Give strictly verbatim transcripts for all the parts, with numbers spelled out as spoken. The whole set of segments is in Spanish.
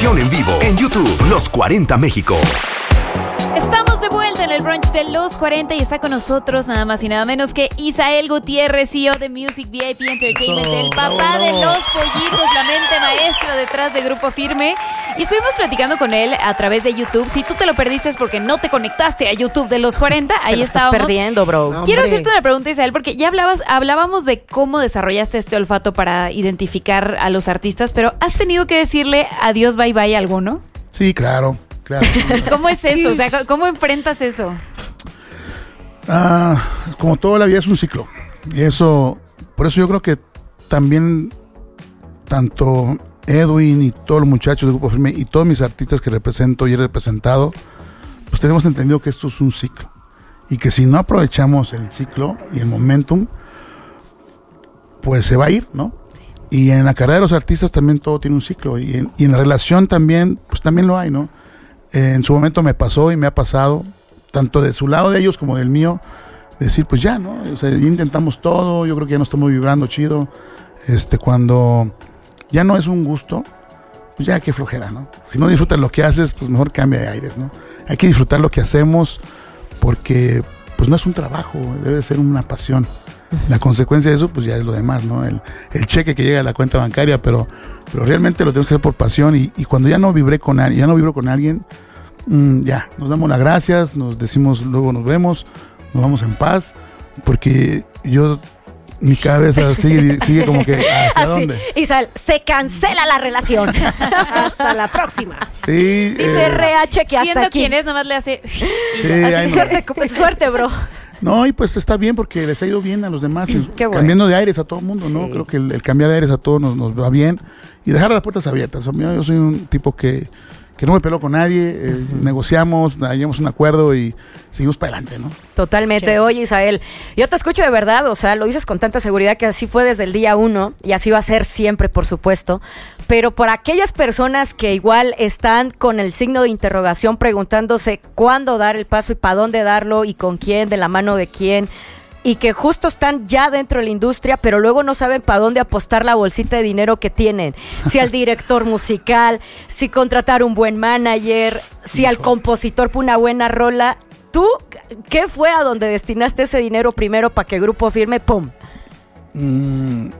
transmisión en vivo en YouTube, Los cuarenta México. Estamos de vuelta en el brunch de Los cuarenta y está con nosotros nada más y nada menos que Isael Gutiérrez, C E O de Music V I P Entertainment, Eso, el papá bravo, de bravo. los pollitos, la mente maestra detrás de Grupo Firme. Y estuvimos platicando con él a través de YouTube. Si tú te lo perdiste es porque no te conectaste a YouTube de Los cuarenta, ahí Te lo estás estábamos. perdiendo, bro. No, Quiero hombre. hacerte una pregunta, Isael, porque ya hablabas, hablábamos de cómo desarrollaste este olfato para identificar a los artistas, pero ¿has tenido que decirle adiós, bye bye a alguno? Sí, claro, claro. ¿Cómo es eso? O sea, ¿cómo enfrentas eso? Ah, como toda la vida es un ciclo. Y eso, por eso yo creo que también tanto Edwin y todos los muchachos del Grupo Firme y todos mis artistas que represento y he representado, pues tenemos entendido que esto es un ciclo. Y que si no aprovechamos el ciclo y el momentum, pues se va a ir, ¿no? Y en la carrera de los artistas también todo tiene un ciclo. Y en, y en la relación también, pues también lo hay, ¿no? Eh, en su momento me pasó y me ha pasado, tanto de su lado de ellos como del mío, decir, pues ya, ¿no? O sea, ya intentamos todo, yo creo que ya no estamos vibrando chido. Este, cuando ya no es un gusto, pues ya qué flojera, ¿no? Si no disfrutas lo que haces, pues mejor cambia de aires, ¿no? Hay que disfrutar lo que hacemos porque, pues no es un trabajo, debe ser una pasión. La consecuencia de eso, pues ya es lo demás, ¿no? El, el cheque que llega a la cuenta bancaria, pero, pero realmente lo tenemos que hacer por pasión. Y, y cuando ya no vibré con alguien, ya no vibro con alguien, mmm, ya, nos damos las gracias, nos decimos luego nos vemos, nos vamos en paz, porque yo, mi cabeza sigue, sigue como que, ¿hacia Así, dónde? Isabel, se cancela la relación. Hasta la próxima. Sí. Dice eh, R H que hasta Siendo aquí. quien es, nomás le hace... sí, Así, ay, no. suerte, suerte, bro. No, y pues está bien porque les ha ido bien a los demás, Qué bueno. cambiando de aires a todo el mundo, ¿no? Sí. Creo que el, el cambiar de aires a todos nos, nos va bien y dejar las puertas abiertas. O sea, yo, yo soy un tipo que, que no me peleo con nadie, eh, uh-huh. negociamos, hallamos un acuerdo y seguimos para adelante, ¿no? Totalmente. Sí. Oye, Isael, yo te escucho de verdad, o sea, lo dices con tanta seguridad que así fue desde el día uno y así va a ser siempre, por supuesto. Pero por aquellas personas que igual están con el signo de interrogación preguntándose cuándo dar el paso y para dónde darlo y con quién, de la mano de quién, y que justo están ya dentro de la industria, pero luego no saben para dónde apostar la bolsita de dinero que tienen. Si al director musical, si contratar un buen manager, si al compositor por una buena rola. ¿Tú qué fue a donde destinaste ese dinero primero para que Grupo Firme, pum? Mm,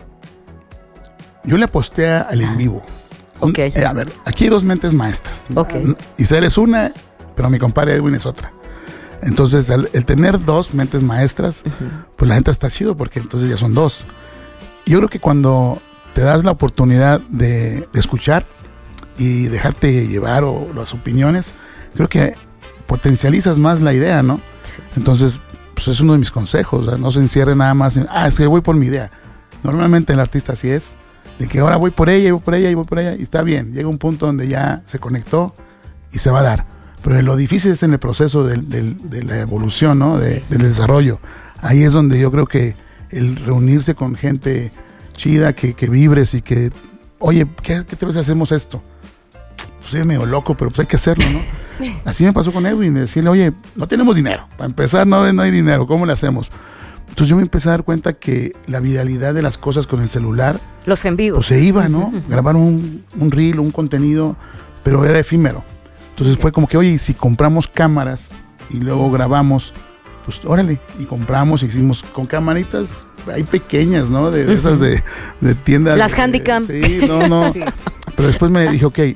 yo le aposté al en vivo. Ok. Eh, a ver, aquí hay dos mentes maestras. Ok. Isabel es una, pero mi compadre Edwin es otra. Entonces, el, el tener dos mentes maestras, uh-huh. pues la gente está chido porque entonces ya son dos. Yo creo que cuando te das la oportunidad de, de escuchar y dejarte llevar o las opiniones, creo que potencializas más la idea, ¿no? Sí. Entonces, pues es uno de mis consejos, o sea, no se encierre nada más en, ah, es que voy por mi idea. Normalmente el artista así es, de que ahora voy por ella, y voy por ella, y voy por ella, y está bien, llega un punto donde ya se conectó y se va a dar. Pero lo difícil es en el proceso de, de, de la evolución, ¿no? De, del desarrollo. Ahí es donde yo creo que el reunirse con gente chida, que, que vibres y que, oye, ¿qué, qué te ves si hacemos esto? Pues soy medio loco, pero pues hay que hacerlo, ¿no? Así me pasó con Edwin, de decirle, oye, no tenemos dinero. Para empezar, no, no hay dinero, ¿cómo le hacemos? Entonces yo me empecé a dar cuenta que la viralidad de las cosas con el celular, los en vivo, pues se iba, ¿no? Uh-huh. Grabar un, un reel, un contenido, pero era efímero. Entonces fue como que, oye, y si compramos cámaras y luego grabamos, pues órale, y compramos, hicimos con camaritas ahí pequeñas, ¿no? De, de esas de, de tiendas. Las de, Handycam. Sí, no, no. Sí. Pero después me dije, ok,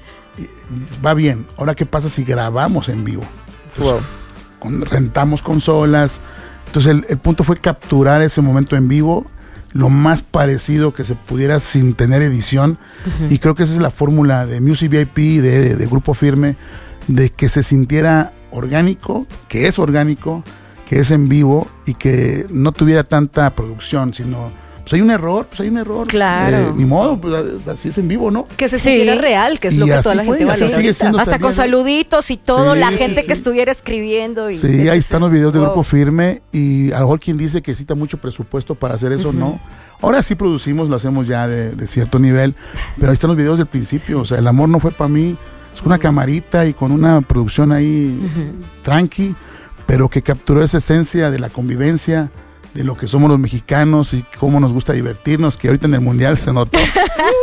va bien, ahora qué pasa si grabamos en vivo. Entonces, wow. con, rentamos consolas. Entonces el, el punto fue capturar ese momento en vivo lo más parecido que se pudiera sin tener edición. Uh-huh. Y creo que esa es la fórmula de Music V I P, de, de, de Grupo Firme, de que se sintiera orgánico, que es orgánico, que es en vivo y que no tuviera tanta producción, sino pues hay un error, pues hay un error. Claro. Eh, ni modo, pues así es en vivo, ¿no? Que se sí. sintiera real, que es y lo que toda la fue, gente valora. Hasta con saluditos y todo, sí, la sí, gente sí. que estuviera escribiendo. Y sí, ahí están los videos de wow. Grupo Firme y a lo mejor quien dice que necesita mucho presupuesto para hacer eso, uh-huh. no. Ahora sí producimos, lo hacemos ya de, de cierto nivel, pero ahí están los videos del principio, o sea, el amor no fue para mí, es con una camarita y con una producción ahí uh-huh. tranqui, pero que capturó esa esencia de la convivencia, de lo que somos los mexicanos y cómo nos gusta divertirnos, que ahorita en el mundial se notó.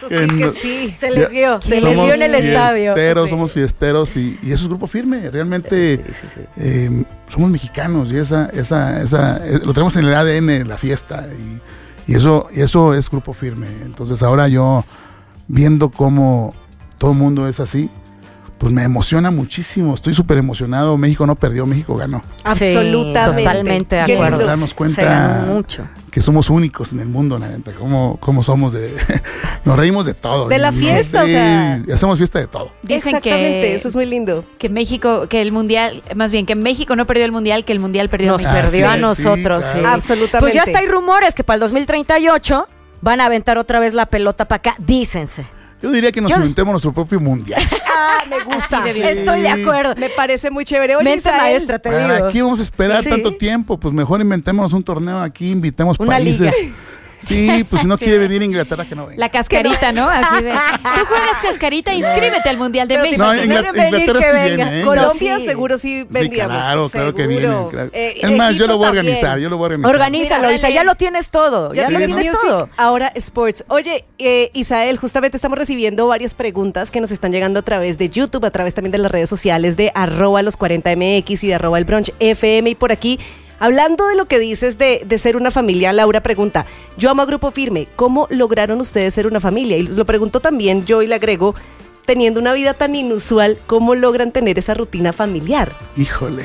Eso sí que sí. Se les vio, se les vio en el estadio. Fiesteros, Sí. Somos fiesteros y, y eso es Grupo Firme. Realmente Sí, sí, sí. eh, somos mexicanos y esa, esa, esa, eh, lo tenemos en el A D N, la fiesta. Y, y eso, y eso es Grupo Firme. Entonces ahora yo, viendo cómo todo el mundo es así, pues me emociona muchísimo. Estoy súper emocionado. México no perdió, México ganó. Absolutamente. Sí, totalmente de Qué acuerdo. lindo. Darnos cuenta Se ganó mucho. que somos únicos en el mundo, la neta. Cómo, cómo somos de... Nos reímos de todo. De la Y- fiesta, sí, o sea. hacemos fiesta de todo. Dicen Exactamente, que, eso es muy lindo. que México, que el mundial, más bien que México no perdió el mundial, que el mundial perdió a Nos México. perdió Ah, a sí, nosotros. sí, sí. claro. Absolutamente. Pues ya hasta hay rumores que para el dos mil treinta y ocho van a aventar otra vez la pelota para acá. Dícense. Yo diría que nos Yo- inventemos nuestro propio mundial. Ah, me gusta. Así debió ser. Estoy de acuerdo. Me parece muy chévere. Oye, Mente Isael, maestra, te ¿Para digo. qué vamos a esperar Sí. tanto tiempo? Pues mejor inventémonos un torneo aquí, invitemos Una países. liga. Sí, pues si no quiere venir a Inglaterra, que no venga. La cascarita, ¿no? Así de, tú juegas cascarita, inscríbete al Mundial de Pero México. No, Inglaterra- Inglaterra, venir, Inglaterra que sí venga. viene, ¿eh? Colombia Sí. seguro sí Sí, vendríamos. claro, claro que seguro. viene. Claro. Eh, Es más, yo lo voy a Egipto organizar, también. yo lo voy a organizar. Organízalo, Mira, Isa, dale. ya lo tienes todo. Ya Ya, lo tienes tienes music, todo. ahora sports. Oye, eh, Isael, justamente estamos recibiendo varias preguntas que nos están llegando a través de YouTube, a través también de las redes sociales de arroba los cuarenta M X y de arroba el brunch F M. Y por aquí, hablando de lo que dices de, de ser una familia, Laura pregunta, yo amo a Grupo Firme, ¿cómo lograron ustedes ser una familia? Y lo pregunto también yo y le agrego, teniendo una vida tan inusual, ¿cómo logran tener esa rutina familiar? Híjole.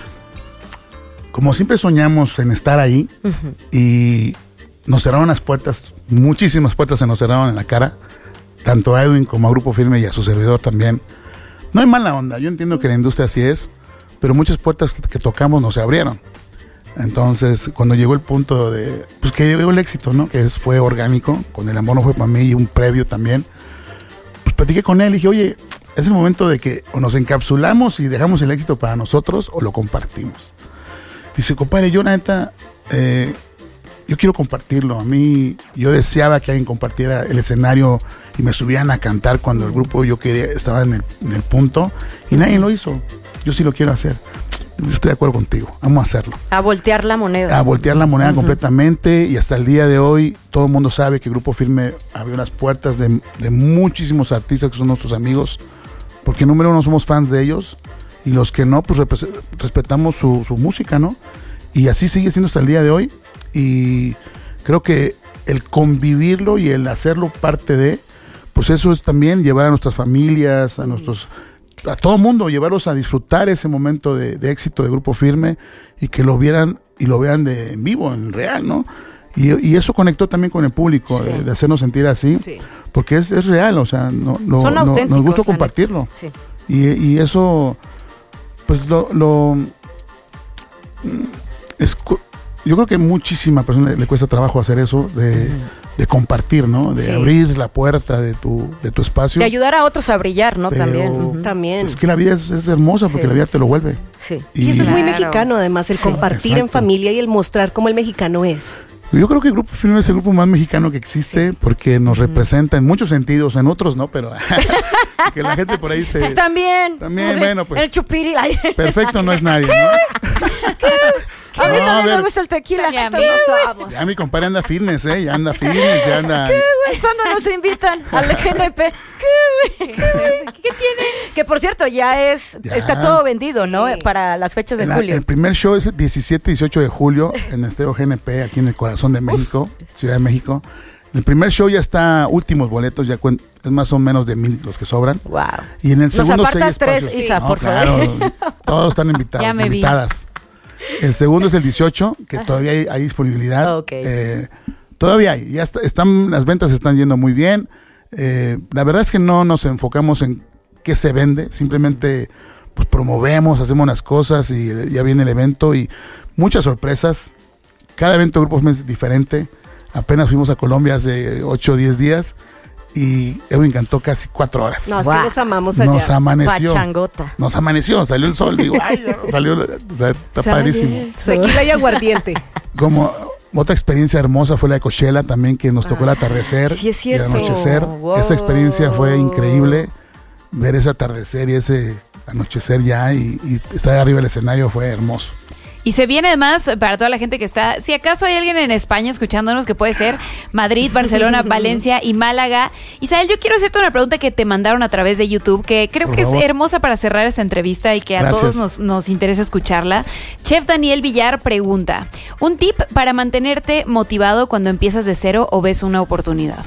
Como siempre soñamos en estar ahí y nos cerraron las puertas, muchísimas puertas se nos cerraron en la cara, tanto a Edwin como a Grupo Firme y a su servidor también. No hay mala onda, yo entiendo que la industria así es, pero muchas puertas que, que tocamos no se abrieron. Entonces, cuando llegó el punto de, pues que llegó el éxito, ¿no? Que es, fue orgánico, con El Amor No Fue Para Mí y un previo también, pues platiqué con él y dije, oye, es el momento de que o nos encapsulamos y dejamos el éxito para nosotros o lo compartimos. Dice, compadre, yo la neta, eh, yo quiero compartirlo. A mí, yo deseaba que alguien compartiera el escenario y me subieran a cantar cuando el grupo yo quería, estaba en el, en el punto y nadie lo hizo. Yo sí lo quiero hacer. Yo estoy de acuerdo contigo, vamos a hacerlo. A voltear la moneda. A voltear la moneda uh-huh. completamente y hasta el día de hoy todo el mundo sabe que Grupo Firme abrió las puertas de, de muchísimos artistas que son nuestros amigos, porque número uno somos fans de ellos y los que no, pues repre- respetamos su, su música, ¿no? Y así sigue siendo hasta el día de hoy y creo que el convivirlo y el hacerlo parte de, pues eso es también llevar a nuestras familias, a nuestros... a todo mundo, llevarlos a disfrutar ese momento de, de éxito de Grupo Firme y que lo vieran y lo vean de, en vivo, en real, ¿no? Y, y eso conectó también con el público, Sí. de, de hacernos sentir así, Sí. porque es, es real, o sea, no, no, Son no- auténticos. nos gusta la compartirlo. neta. Sí. Y, y eso, pues lo... lo mm, es, cu- yo creo que muchísima persona le, le cuesta trabajo hacer eso, de, de compartir, ¿no? De Sí. abrir la puerta de tu, de tu espacio. De ayudar a otros a brillar, ¿no? Pero- También. Ujú. También. Es que la vida es, es hermosa porque Sí. la vida te lo vuelve. Sí. Y eso es muy Claro. mexicano, además, el Sí. compartir en Exacto. familia y el mostrar cómo el mexicano es. Yo creo que el Grupo Firme es el grupo más mexicano que existe porque nos representa en muchos sentidos, en otros no, pero que la gente por ahí se... Pues también. También, no sé, bueno, pues- El chupiri. la- Perfecto no es nadie, ¿no? A mí No, a también ver. me gusta el tequila. También a ¿Qué, mí. güey? Ya mi compadre anda fitness, ¿eh? Ya anda fitness, ya anda... ¿Qué, güey? ¿Cuándo nos invitan al G N P? ¿Qué, güey? ¿Qué, güey? ¿Qué tiene? Que por cierto, ya es. Ya. Está todo vendido, ¿no? Sí. Para las fechas de La- julio. el primer show es el diecisiete y dieciocho de julio en el Estadio G N P, aquí en el corazón de México, Ciudad de México. El primer show ya está, últimos boletos, ya cuen- es más o menos de mil los que sobran. Wow. Y en el Nos segundo apartas seis tres, espacios. Isa, No, por claro, favor. todos están Ya invitados, me vi. invitadas. El segundo es el dieciocho, que todavía hay, hay disponibilidad. Ok. Eh, todavía hay, ya está- están, las ventas están yendo muy bien. Eh, la verdad es que no nos enfocamos en qué se vende, simplemente pues promovemos, hacemos unas cosas y ya viene el evento y muchas sorpresas. Cada evento de Grupo Firme es diferente. Apenas fuimos a Colombia hace ocho o diez días y Edwin cantó casi cuatro horas. No, es Guau. que los amamos allá. Nos amaneció. Pachangota. Nos amaneció, salió el sol. Digo, ay, ya salió, o sea, está Salió padrísimo. el sol. Tequila y aguardiente. Como otra experiencia hermosa fue la de Coachella también, que nos tocó el atardecer sí es y el cierto. anochecer. Wow. Esa experiencia fue increíble. Ver ese atardecer y ese anochecer ya y, y estar arriba del escenario fue hermoso. Y se viene además para toda la gente que está, si acaso hay alguien en España escuchándonos, que puede ser Madrid, Barcelona, Valencia y Málaga. Isael, yo quiero hacerte una pregunta que te mandaron a través de YouTube, que creo Por que favor. es hermosa para cerrar esta entrevista y que a Gracias. todos nos, nos interesa escucharla. Chef Daniel Villar pregunta, ¿un tip para mantenerte motivado cuando empiezas de cero o ves una oportunidad?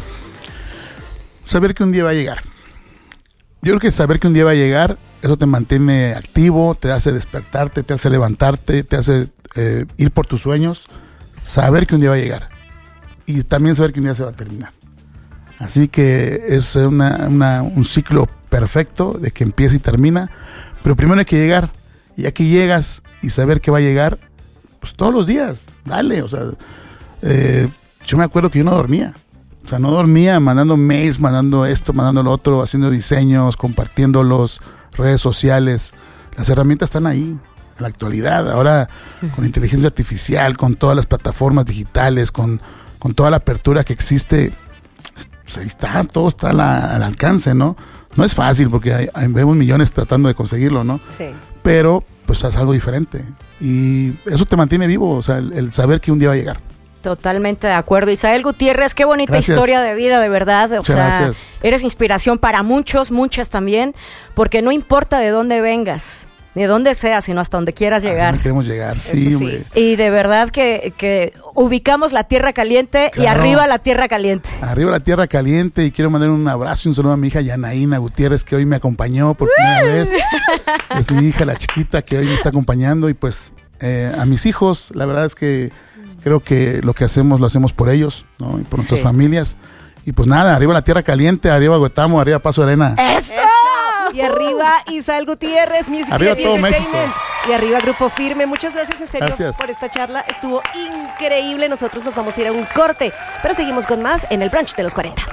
Saber que un día va a llegar. Yo creo que saber que un día va a llegar, eso te mantiene activo, te hace despertarte, te hace levantarte, te hace eh, ir por tus sueños. Saber que un día va a llegar. Y también saber que un día se va a terminar. Así que es una, una, un ciclo perfecto de que empieza y termina. Pero primero hay que llegar. Y ya que llegas y saber que va a llegar, pues todos los días, dale. O sea, eh, yo me acuerdo que yo no dormía. O sea, no dormía mandando mails, mandando esto, mandando lo otro, haciendo diseños, compartiéndolos, redes sociales. Las herramientas están ahí, en la actualidad. Ahora, con inteligencia artificial, con todas las plataformas digitales, con, con toda la apertura que existe, pues ahí está, todo está a la- al alcance, ¿no? No es fácil porque hay, hay- vemos millones tratando de conseguirlo, ¿no? Sí. Pero, pues es algo diferente. Y eso te mantiene vivo, o sea, el, el saber que un día va a llegar. Totalmente de acuerdo. Isael Gutiérrez, qué bonita Gracias. historia de vida, de verdad. O Muchas sea, gracias. eres inspiración para muchos, muchas también, porque no importa de dónde vengas, ni de dónde seas, sino hasta donde quieras Así llegar. no queremos llegar, sí, sí. hombre. Y de verdad que, que ubicamos la tierra caliente y Claro. arriba la tierra caliente. Arriba la tierra caliente, y quiero mandar un abrazo y un saludo a mi hija Yanaína Gutiérrez, que hoy me acompañó por primera vez. Es mi hija, la chiquita, que hoy me está acompañando. Y pues eh, a mis hijos, la verdad es que creo que lo que hacemos lo hacemos por ellos, ¿no? Y por nuestras Sí. familias. Y pues nada, arriba la tierra caliente, arriba Huetamo, arriba Paso Arena. ¡Eso! Y arriba Isael Gutiérrez, Music Arriba y todo Entertainment. México. Y arriba Grupo Firme. Muchas gracias en serio Gracias. por esta charla. Estuvo increíble. Nosotros nos vamos a ir a un corte, pero seguimos con más en el brunch de los cuarenta.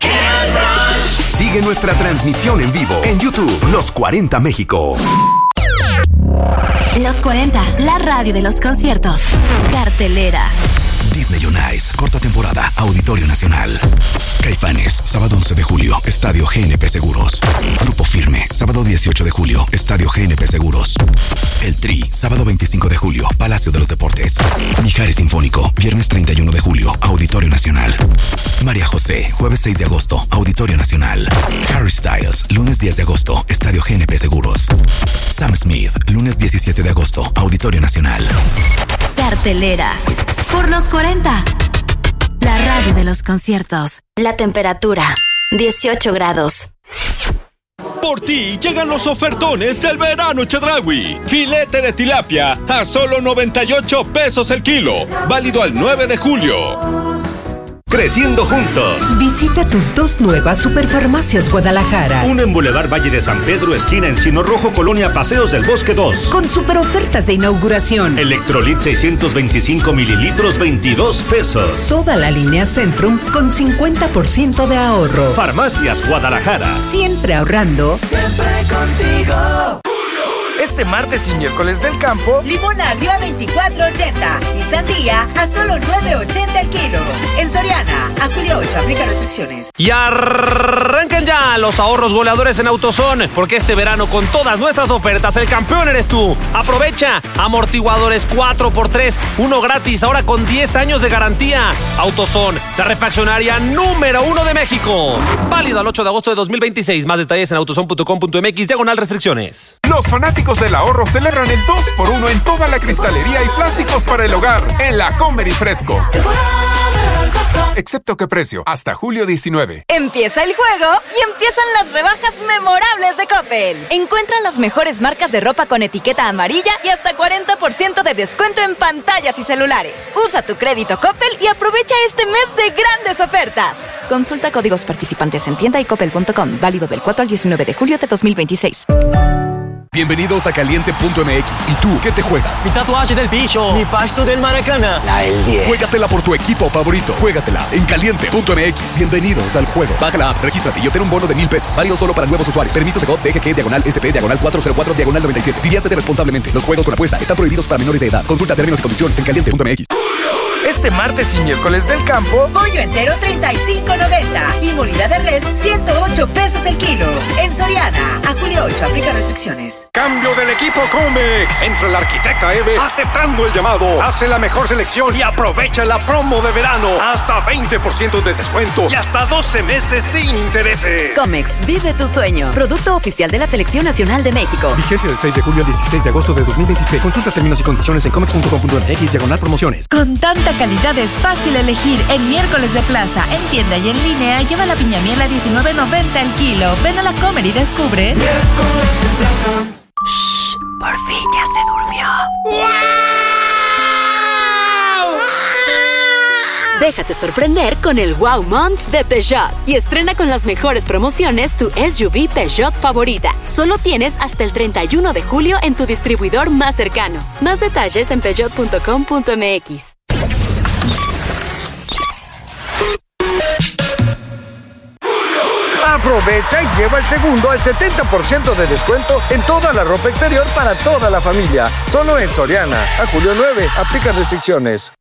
Sigue nuestra transmisión en vivo en YouTube, Los cuarenta México. Los cuarenta, la radio de los conciertos. Cartelera. Disney on Ice, corta temporada, Auditorio Nacional. Caifanes, sábado once de julio, Estadio G N P Seguros. Grupo Firme, sábado dieciocho de julio, Estadio G N P Seguros. El Tri, sábado veinticinco de julio, Palacio de los Deportes. Mijares Sinfónico, viernes treinta y uno de julio, Auditorio Nacional. María José, jueves seis de agosto, Auditorio Nacional. Harry Styles, lunes diez de agosto, Estadio G N P Seguros. Sam Smith, lunes diecisiete de agosto, Auditorio Nacional. Cartelera. Por los cuarenta. La radio de los conciertos. La temperatura, dieciocho grados. Por ti llegan los ofertones del verano Chedraui. Filete de tilapia a solo noventa y ocho pesos el kilo. Válido al nueve de julio. Creciendo juntos. Visita tus dos nuevas Superfarmacias Guadalajara. Una en Boulevard Valle de San Pedro, esquina Encino Rojo, Colonia Paseos del Bosque dos. Con super ofertas de inauguración. Electrolit seiscientos veinticinco mililitros, veintidós pesos. Toda la línea Centrum con cincuenta por ciento de ahorro. Farmacias Guadalajara. Siempre ahorrando. Siempre contigo. Este martes y miércoles del campo, limón agrio a veinticuatro ochenta y sandía a solo nueve ochenta el kilo. En Soriana, a julio ocho, aplica restricciones. Y arranquen ya los ahorros goleadores en AutoZone, porque este verano con todas nuestras ofertas el campeón eres tú. Aprovecha amortiguadores cuatro por tres, uno gratis, ahora con diez años de garantía. AutoZone, la refaccionaria número uno de México. Válido al ocho de agosto de dos mil veintiséis. Más detalles en autozone punto com punto mx, diagonal restricciones. Los fanáticos del ahorro celebran el dos por uno en toda la cristalería y plásticos para el hogar en la Comer y Fresco. Excepto que precio, hasta julio diecinueve. Empieza el juego y empiezan las rebajas memorables de Coppel. Encuentra las mejores marcas de ropa con etiqueta amarilla y hasta cuarenta por ciento de descuento en pantallas y celulares. Usa tu crédito Coppel y aprovecha este mes de grandes ofertas. Consulta códigos participantes en tienda y coppel punto com. Válido del cuatro al diecinueve de julio de dos mil veintiséis. Bienvenidos a Caliente punto M X. ¿Y tú qué te juegas? Mi tatuaje del bicho. Mi pasto del Maracana. La del diez. Juégatela por tu equipo favorito. Juégatela en Caliente punto M X. Bienvenidos al juego. Baja la app, regístrate y obtén un bono de mil pesos. Válido solo para nuevos usuarios. Permiso Segov D G G diagonal S P diagonal cuatro cero cuatro diagonal noventa y siete. Diviértete responsablemente. Los juegos con apuesta están prohibidos para menores de edad. Consulta términos y condiciones en Caliente punto M X. Este martes y miércoles del campo, pollo entero treinta y cinco noventa y molida de res ciento ocho pesos el kilo. En Soriana, a julio ocho. Aplica restricciones. Cambio del equipo Comex. Entra la arquitecta Eve aceptando el llamado. Hace la mejor selección y aprovecha la promo de verano. Hasta veinte por ciento de descuento y hasta doce meses sin intereses. Comex, vive tu sueño. Producto oficial de la Selección Nacional de México. Vigencia del seis de julio al dieciséis de agosto de dos mil veintiséis. Consulta términos y condiciones en comex punto com punto m x diagonal promociones. Con tanta calidad es fácil elegir. En Miércoles de Plaza, en tienda y en línea, lleva la piña miel a diecinueve noventa el kilo. Ven a la Comer y descubre. Miércoles de Plaza. Shh, por fin ya se durmió. Déjate sorprender con el Wow Month de Peugeot y estrena con las mejores promociones tu S U V Peugeot favorita. Solo tienes hasta el treinta y uno de julio en tu distribuidor más cercano. Más detalles en peugeot punto com punto m x. Aprovecha y lleva el segundo al setenta por ciento de descuento en toda la ropa exterior para toda la familia. Solo en Soriana. A julio nueve. Aplica restricciones.